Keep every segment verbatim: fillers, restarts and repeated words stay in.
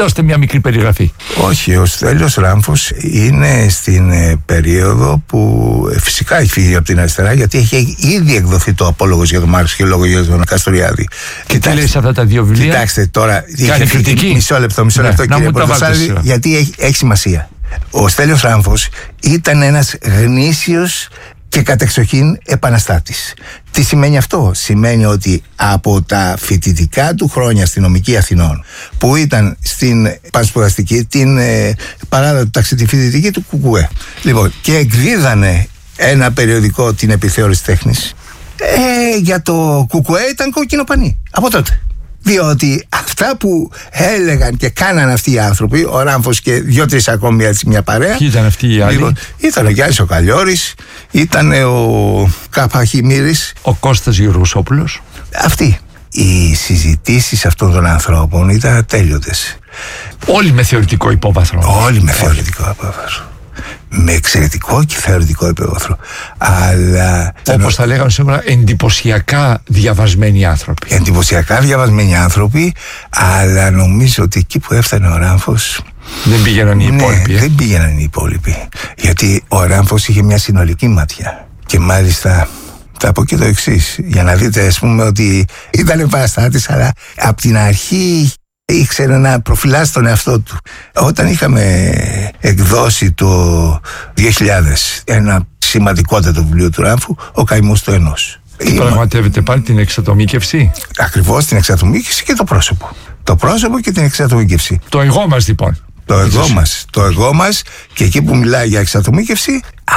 Δώστε μια μικρή περιγραφή. Όχι, ο Στέλιος Ράμφος είναι στην ε, περίοδο που ε, φυσικά έχει φύγει από την αριστερά, γιατί έχει ήδη εκδοθεί το Απόλογος για τον Μάρξ και λόγο για τον Καστοριάδη. Και τι λέει σε αυτά τα δύο βιβλία? Κοιτάξτε τώρα, κάνει κριτική. Μισό λεπτό, μισό ναι, λεπτό κύριε Πορτοσάλη, γιατί έχει, έχει σημασία. Ο Στέλιος Ράμφος ήταν ένας γνήσιος και κατεξοχήν επαναστάτης. Τι σημαίνει αυτό? Σημαίνει ότι από τα φοιτητικά του χρόνια στην Νομική Αθηνών, που ήταν στην πανσπουδαστική, την ε, παράδα του ταξιτη φοιτητική του Κουκουέ, λοιπόν, και εκδίδανε ένα περιοδικό, την Επιθεώρηση Τέχνης, ε, για το Κουκουέ ήταν κόκκινο πανί από τότε. Διότι αυτά που έλεγαν και κάναν αυτοί οι άνθρωποι, ο Ράμφος και δύο-τρεις ακόμη, έτσι μια παρέα. Ποιοι ήταν αυτοί οι άλλοι? Λοιπόν, ήταν ο Γιάννης ο Καλλιόρης, ήταν ο Καπαχημύρης, ο Κώστας Γεωργοσόπουλος. Αυτοί. Οι συζητήσεις αυτών των ανθρώπων ήταν ατέλειωτες. Όλοι με θεωρητικό υπόβαθρο. Όλοι με θεωρητικό υπόβαθρο. Με εξαιρετικό και θεωρητικό υπόβαθρο. Αλλά. Όπως θα λέγαμε σήμερα, εντυπωσιακά διαβασμένοι άνθρωποι. Εντυπωσιακά διαβασμένοι άνθρωποι, αλλά νομίζω ότι εκεί που έφτανε ο Ράμφος. Δεν πήγαιναν οι υπόλοιποι. Ναι, δεν πήγαιναν οι υπόλοιποι. Γιατί ο Ράμφος είχε μια συνολική ματιά. Και μάλιστα. Θα πω και το εξής, για να δείτε, ας πούμε, ότι ήταν επαναστάτης, αλλά από την αρχή ήξερε να προφυλάσει τον εαυτό του. Όταν είχαμε εκδώσει το δύο χιλιάδες ένα σημαντικότατο βιβλίο του Ράμφου, Ο Καημός του Ενός. Πραγματεύεται πάλι την εξατομίκευση. Ακριβώς, την εξατομίκευση και το πρόσωπο. Το πρόσωπο και την εξατομίκευση. Το εγώ μας, λοιπόν. Το εγώ μας, το εγώ μας, και εκεί που μιλάει για εξατομίκευση,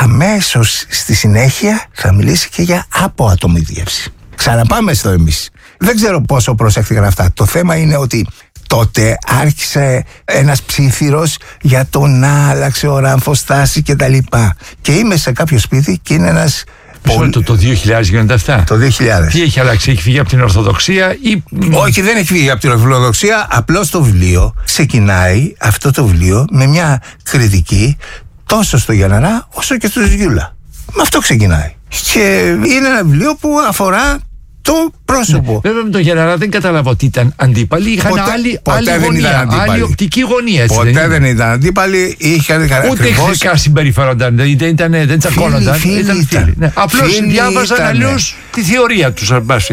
αμέσως στη συνέχεια θα μιλήσει και για αποατομίκευση. Ξαναπάμε στο εμείς. Δεν ξέρω πόσο προσέχθηκαν αυτά. Το θέμα είναι ότι τότε άρχισε ένας ψήφιρος για το να άλλαξε ο Ράμφος στάση και τα λοιπά. Και είμαι σε κάποιο σπίτι και είναι ένας... Πολύ... Το, το δύο χιλιάδες γίνονται αυτά. Το δύο χιλιάδες. Τι έχει αλλάξει, έχει φύγει από την Ορθοδοξία ή... Όχι, δεν έχει φύγει από την Ορθοδοξία. Απλώς το βιβλίο ξεκινάει, αυτό το βιβλίο, με μια κριτική τόσο στο Γιανναρά όσο και στο Ζιούλα. Με αυτό ξεκινάει. Και είναι ένα βιβλίο που αφορά το πρόσωπο. Ναι, βέβαια με τον Γιανναρά δεν κατάλαβα ότι ήταν αντίπαλοι. Είχαν ποτέ, άλλη, ποτέ άλλη δεν γωνία, ήταν αντίπαλοι. άλλη οπτική γωνία. Έτσι, ποτέ δεν, δεν ήταν αντίπαλοι. Είχαν ούτε εχθρικά συμπεριφέρονταν. Δεν, ήταν, δεν τσακώνονταν. Φίλοι, φίλοι ήταν φίλοι. Ναι. Απλώς διάβαζαν αλλιώς τη θεωρία τους.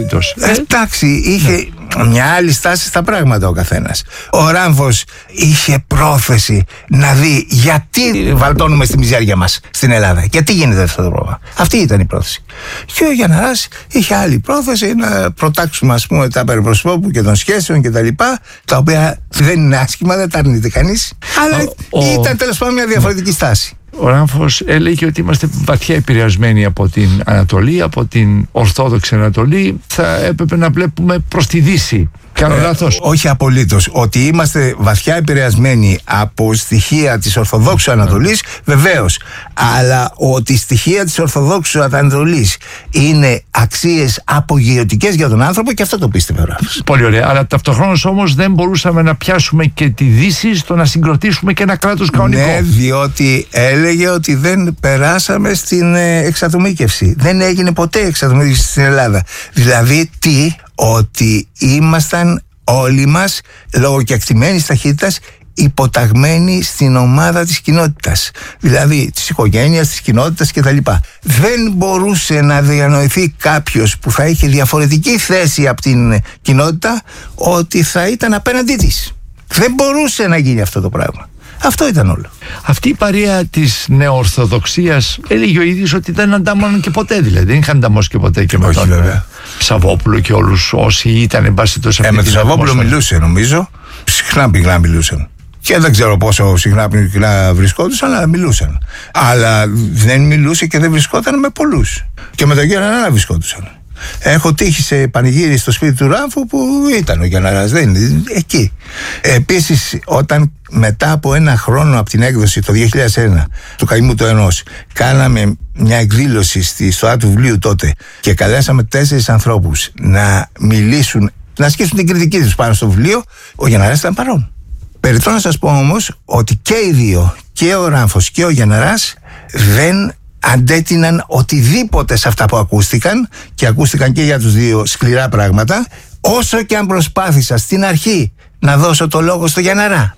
Ε, εντάξει, είχε ναι. μια άλλη στάση στα πράγματα ο καθένας. Ο Ράμφος είχε πρόθεση να δει γιατί βαλτώνουμε στη μιζέρια μας στην Ελλάδα. Γιατί γίνεται αυτό το πρόβλημα. Αυτή ήταν η πρόθεση. Και ο Γιανναράς είχε άλλη πρόθεση να προτάξουμε, ας πούμε, τα περί προσώπου και των σχέσεων και τα λοιπά, τα οποία δεν είναι άσχημα, δεν τα αρνείται κανείς, αλλά ο, ήταν τέλος πάντων μια διαφορετική ναι. στάση. Ο Ράμφος έλεγε ότι είμαστε βαθιά επηρεασμένοι από την Ανατολή, από την Ορθόδοξη Ανατολή. Θα έπρεπε να βλέπουμε προς τη Δύση. Κάνω ε, λάθος? Όχι απολύτως. Ότι είμαστε βαθιά επηρεασμένοι από στοιχεία της Ορθοδόξου Ανατολής, βεβαίως. Αλλά ότι στοιχεία της Ορθοδόξου Ανατολής είναι αξίες απογειωτικές για τον άνθρωπο, και αυτό το πίστευε ο Ράμφος. Πολύ ωραία. Αλλά ταυτοχρόνως όμως δεν μπορούσαμε να πιάσουμε και τη Δύση στο να συγκροτήσουμε και ένα κράτος κανονικό. Ναι, διότι έλεγε ότι δεν περάσαμε στην εξατομίκευση. Δεν έγινε ποτέ εξατομίκευση στην Ελλάδα. Δηλαδή τι? Ότι ήμασταν όλοι μας, λόγω και εκτιμένης ταχύτητας, υποταγμένοι στην ομάδα της κοινότητας. Δηλαδή της οικογένειας, της κοινότητας κτλ. Δεν μπορούσε να διανοηθεί κάποιος που θα είχε διαφορετική θέση από την κοινότητα ότι θα ήταν απέναντί της. Δεν μπορούσε να γίνει αυτό το πράγμα. Αυτό ήταν όλο. Αυτή η παρέα της νεοορθοδοξίας έλεγε ο ίδιος ότι δεν αντάμωναν και ποτέ, δηλαδή. Δεν είχαν ανταμώσει και ποτέ και με όχι, τον βέβαια. Σαββόπουλο και όλους όσοι ήταν εν πάση τόσο. Ε, με τον Σαββόπουλο μιλούσε, νομίζω. Συχνά πυκνά μιλούσαν. Και δεν ξέρω πόσο συχνά πυκνά βρισκόντουσαν, αλλά μιλούσαν. Αλλά δεν μιλούσε και δεν βρισκόταν με πολλούς. Και με τον Γιανναρά βρισκόντουσαν. Έχω τύχει σε πανηγύρι στο σπίτι του Ράμφου που ήταν ο Γιανναράς, δεν είναι εκεί. Επίσης, όταν μετά από ένα χρόνο από την έκδοση το δύο χιλιάδες ένα του Καημού του Ενός κάναμε μια εκδήλωση στη στοά του βιβλίου τότε και καλέσαμε τέσσερις ανθρώπους να μιλήσουν, να ασκήσουν την κριτική τους πάνω στο βιβλίο, ο Γιανναράς ήταν παρόν. Περιττώ να σας πω όμως ότι και οι δύο, και ο Ράμφος και ο Γιανναράς, δεν αντέτειναν οτιδήποτε σε αυτά που ακούστηκαν, και ακούστηκαν και για τους δύο σκληρά πράγματα, όσο και αν προσπάθησα στην αρχή να δώσω το λόγο στο Γιανναρά.